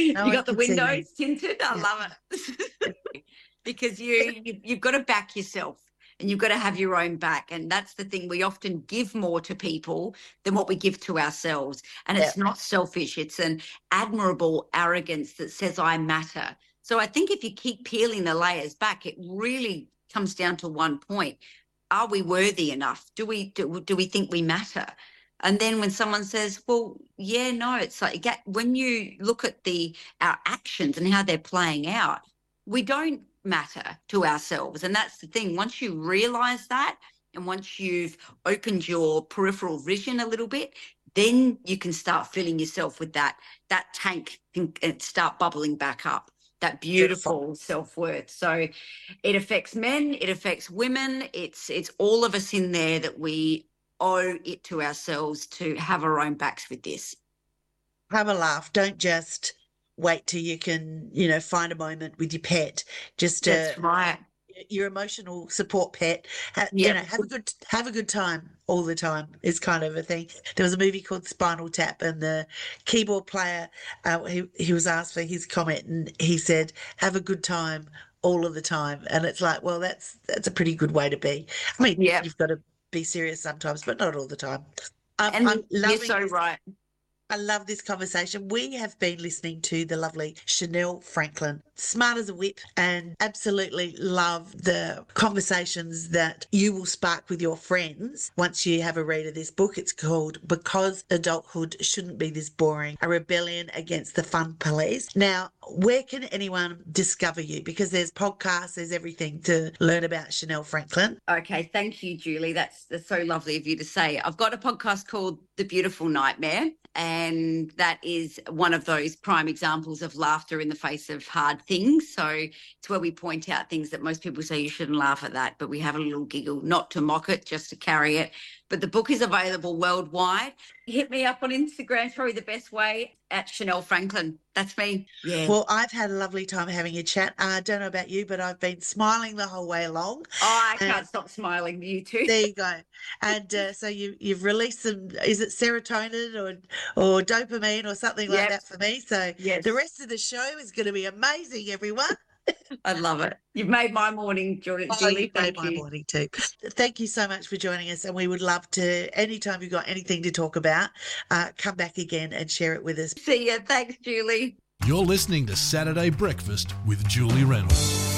No, You I got the can see that. windows tinted? I Yeah. love it. Because you've got to back yourself and you've got to have your own back. And that's the thing. We often give more to people than what we give to ourselves. And it's not selfish. It's an admirable arrogance that says I matter. So I think if you keep peeling the layers back, it really comes down to one point. Are we worthy enough? Do we think we matter? And then when someone says, well, yeah, no, it's like when you look at our actions and how they're playing out, we don't matter to ourselves. And that's the thing. Once you realize that, and once you've opened your peripheral vision a little bit, then you can start filling yourself with that tank and start bubbling back up, that beautiful self-worth. So it affects men, it affects women. It's all of us in there that we owe it to ourselves to have our own backs with this. Have a laugh. Don't just wait till you can, find a moment with your pet. Just That's right. Your emotional support pet. Yeah. Have a good time all the time is kind of a thing. There was a movie called Spinal Tap, and the keyboard player, he was asked for his comment, and he said, "Have a good time all of the time." And it's like, well, that's a pretty good way to be. I mean, you've got to be serious sometimes, but not all the time. And you're so right. I love this conversation. We have been listening to the lovely Chanel Franklin, smart as a whip, and absolutely love the conversations that you will spark with your friends once you have a read of this book. It's called Because Adulthood Shouldn't Be This Boring, a rebellion against the fun police. Now, where can anyone discover you? Because there's podcasts, there's everything to learn about Chanel Franklin. Okay, thank you, Julie. That's so lovely of you to say. I've got a podcast called The Beautiful Nightmare, and that is one of those prime examples of laughter in the face of hard things. So it's where we point out things that most people say you shouldn't laugh at that, but we have a little giggle, not to mock it, just to carry it. But the book is available worldwide. Hit me up on Instagram, probably the best way, at Chanel Franklin. That's me. Yeah. Well, I've had a lovely time having a chat. I don't know about you, but I've been smiling the whole way along. Oh, I can't stop smiling. You too. There you go. And so you've released some, is it serotonin or dopamine or something like that for me? So the rest of the show is going to be amazing, everyone. I love it. You've made my morning, Julie. You've made my morning too. Thank you so much for joining us. And we would love to, anytime you've got anything to talk about, come back again and share it with us. See ya. Thanks, Julie. You're listening to Saturday Breakfast with Julie Reynolds.